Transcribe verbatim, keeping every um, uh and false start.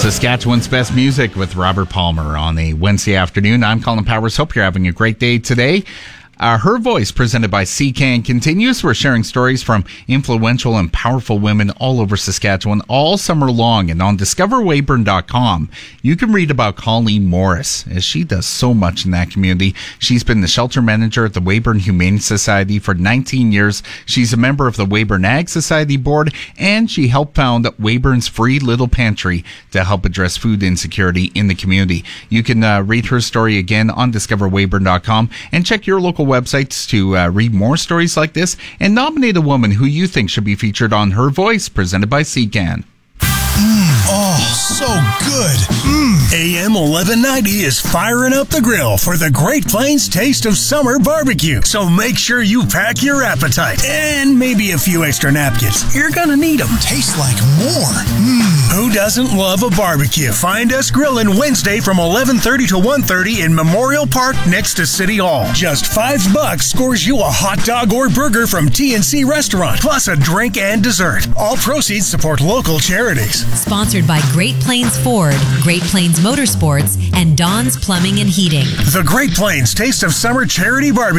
Saskatchewan's best music with Robert Palmer on a Wednesday afternoon. I'm Colin Powers. Hope you're having a great day today. Uh, Her Voice, presented by C CAN, continues. We're sharing stories from influential and powerful women all over Saskatchewan all summer long. And on discover weyburn dot com, you can read about Colleen Morris, as she does so much in that community. She's been the shelter manager at the Weyburn Humane Society for nineteen years. She's a member of the Weyburn Ag Society Board, and she helped found Weyburn's Free Little Pantry to help address food insecurity in the community. You can uh, read her story again on discover weyburn dot com and check your local websites to uh, read more stories like this and nominate a woman who you think should be featured on Her Voice, presented by C CAN. Mm, oh, so good. Mm. A M eleven ninety is firing up the grill for the Great Plains Taste of Summer Barbecue. So make sure you pack your appetite and maybe a few extra napkins. You're gonna need them. Tastes like more. Mm. Who doesn't love a barbecue? Find us grilling Wednesday from eleven thirty to one thirty in Memorial Park next to City Hall. Just five bucks scores you a hot dog or burger from T and C Restaurant, plus a drink and dessert. All proceeds support local charities. Sponsored by Great Plains Ford, Great Plains Motorsports, and Don's Plumbing and Heating. The Great Plains Taste of Summer Charity Barbecue.